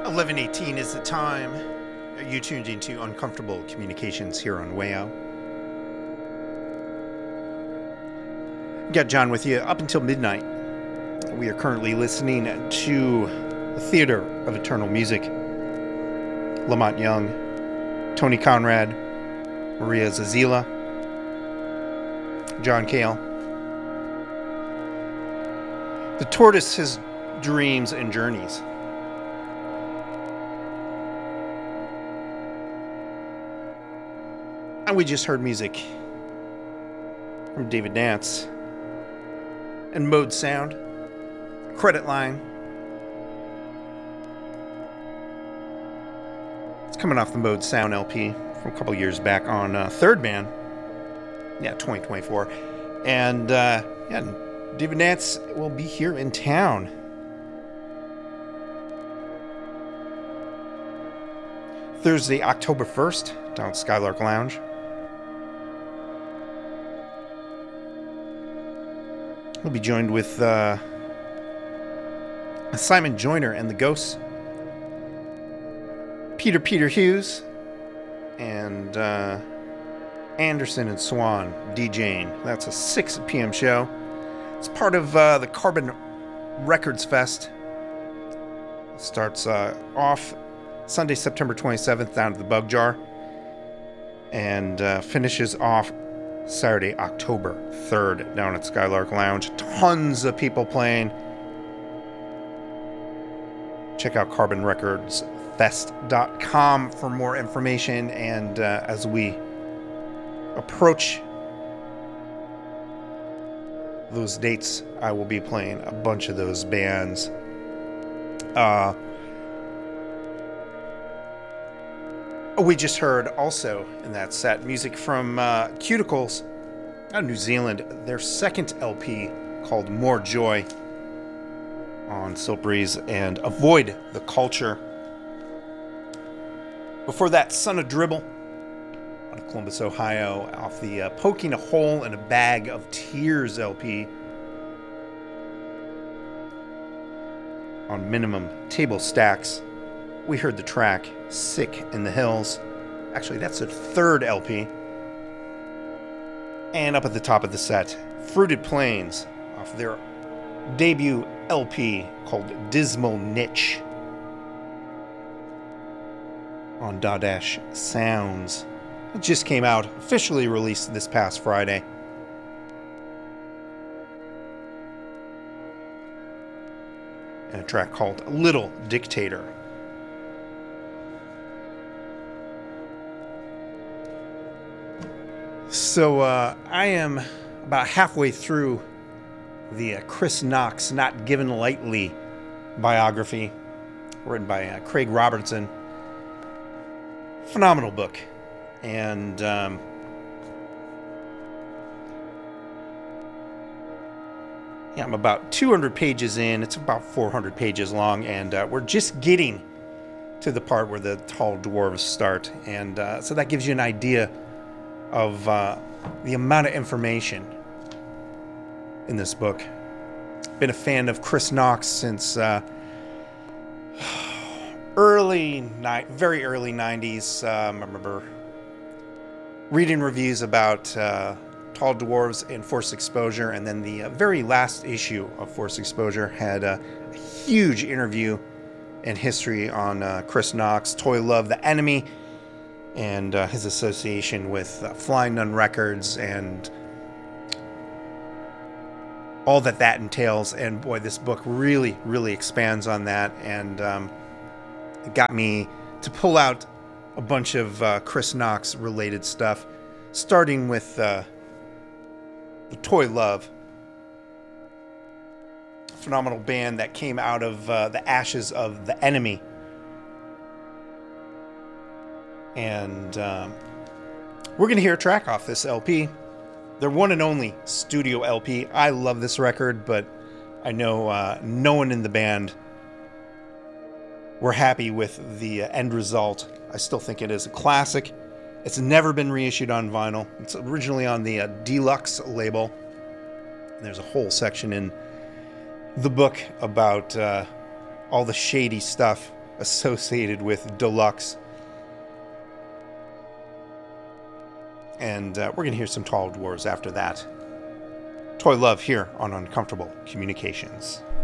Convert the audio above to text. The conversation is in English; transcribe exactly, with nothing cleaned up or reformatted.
eleven eighteen is the time. You tuned into Uncomfortable Communications here on WAYO. Got John with you up until midnight. We are currently listening to The Theater of Eternal Music. Lamont Young, Tony Conrad, Maria Zazzila, John Cale. The Tortoise Has Dreams and Journeys. And we just heard music from David Nance and Mode Sound, Credit Line. It's coming off the Mode Sound L P from a couple years back on uh, Third Man. Yeah, twenty twenty-four. And uh, yeah, David Nance will be here in town. Thursday, October first, down at Skylark Lounge. We'll be joined with uh, Simon Joyner and the Ghosts, Peter Peter Hughes, and uh, Anderson and Swan DJing. That's a six p.m. show. It's part of uh, the Carbon Records Fest. It starts uh, off Sunday, September twenty-seventh, down at the Bug Jar, and uh, finishes off Saturday, October third, down at Skylark Lounge. Tons of people playing. Check out carbon records fest dot com for more information. And uh, as we approach those dates, I will be playing a bunch of those bands. Uh, we just heard also in that set music from uh, Cuticles out of New Zealand, their second L P called More Joy on Silk Breeze, and Avoid the Culture. Before that, Son of Dribble out of Columbus, Ohio, off the uh, Poking a Hole in a Bag of Tears L P on Minimum Table Stacks. We heard the track Sick in the Hills. Actually, that's their third L P. And up at the top of the set, Fruited Plains off their debut L P called Dismal Niche on Dadash Sounds. It just came out, officially released this past Friday. And a track called Little Dictator. So uh, I am about halfway through the uh, Chris Knox Not Given Lightly biography, written by uh, Craig Robertson. Phenomenal book. And um, yeah, I'm about two hundred pages in. It's about four hundred pages long, and uh, we're just getting to the part where the tall dwarves start. And uh, so that gives you an idea of uh, the amount of information in this book. Been a fan of Chris Knox since uh, early, ni- very early nineties. Um, I remember reading reviews about uh, Tall Dwarves and Forced Exposure, and then the uh, very last issue of Forced Exposure had a, a huge interview and history on uh, Chris Knox, Toy Love, The Enemy, and uh, his association with uh, Flying Nun Records and all that that entails. And boy, this book really, really expands on that, and um, it got me to pull out a bunch of uh, Chris Knox related stuff, starting with uh, the Toy Love, a phenomenal band that came out of uh, the ashes of The Enemy. And um, we're going to hear a track off this L P. Their one and only studio L P. I love this record, but I know uh, no one in the band were happy with the uh, end result. I still think it is a classic. It's never been reissued on vinyl. It's originally on the uh, Deluxe label. And there's a whole section in the book about uh, all the shady stuff associated with Deluxe. And uh, we're going to hear some Tall Dwarves after that. Toy Love here on Uncomfortable Communications.